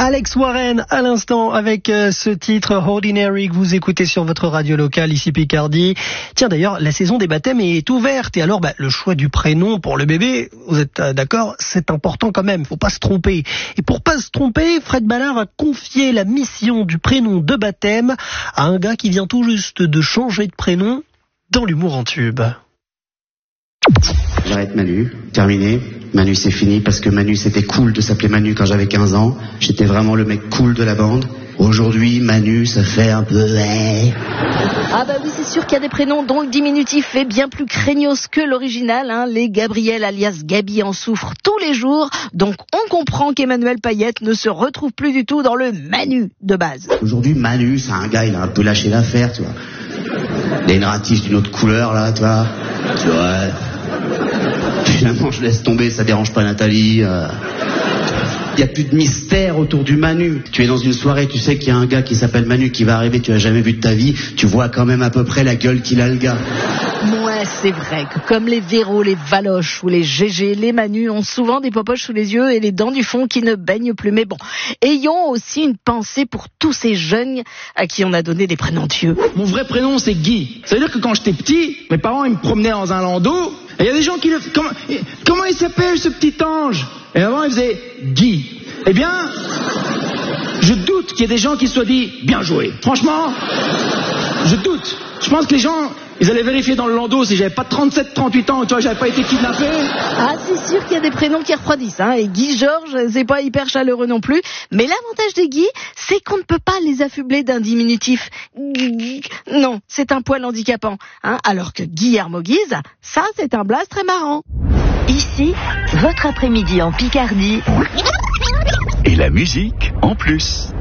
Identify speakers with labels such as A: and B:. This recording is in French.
A: Alex Warren à l'instant avec ce titre Ordinary que vous écoutez sur votre radio locale ici Picardie. Tiens d'ailleurs, la saison des baptêmes est ouverte et alors le choix du prénom pour le bébé, vous êtes d'accord, c'est important quand même, faut pas se tromper. Et pour pas se tromper, Fred Ballard a confié la mission du prénom de baptême à un gars qui vient tout juste de changer de prénom dans l'humour en tube.
B: J'arrête Manu, terminé. Manu c'est fini parce que Manu c'était cool de s'appeler Manu quand j'avais 15 ans. J'étais vraiment le mec cool de la bande. Aujourd'hui Manu ça fait un peu...
C: Ah bah oui, c'est sûr qu'il y a des prénoms dont le diminutif est bien plus craignos que l'original. Les Gabriel alias Gabi en souffrent tous les jours. Donc on comprend qu'Emmanuel Payette ne se retrouve plus du tout dans le Manu de base.
B: Aujourd'hui Manu c'est un gars, il a un peu lâché l'affaire, tu vois. Il a une ratisse d'une autre couleur là, tu vois. Finalement, je laisse tomber, ça dérange pas Nathalie. Il n'y a plus de mystère autour du Manu. Tu es dans une soirée, tu sais qu'il y a un gars qui s'appelle Manu qui va arriver, tu l'as jamais vu de ta vie, tu vois quand même à peu près la gueule qu'il a le gars.
C: Ouais, c'est vrai que comme les Véros, les Valoches ou les GG, les Manu ont souvent des popoches sous les yeux et les dents du fond qui ne baignent plus. Mais bon, ayons aussi une pensée pour tous ces jeunes à qui on a donné des prénoms dieux.
D: Mon vrai prénom c'est Guy. Ça veut dire que quand j'étais petit, mes parents ils me promenaient dans un landau et il y a des gens qui le... Comment il s'appelle ce petit ange? Et avant ils faisaient Guy. Eh bien, je doute qu'il y ait des gens qui se soient dit bien joué. Franchement, je doute. Je pense que les gens, ils allaient vérifier dans le landau si j'avais pas 37, 38 ans, tu vois, j'avais pas été kidnappé.
C: Ah, c'est sûr qu'il y a des prénoms qui refroidissent, Et Guy Georges, c'est pas hyper chaleureux non plus. Mais l'avantage des Guy, c'est qu'on ne peut pas les affubler d'un diminutif. Non, c'est un poil handicapant, Alors que Guillermo Guise, ça, c'est un blaze très marrant.
E: Ici, votre après-midi en Picardie.
F: Et la musique en plus.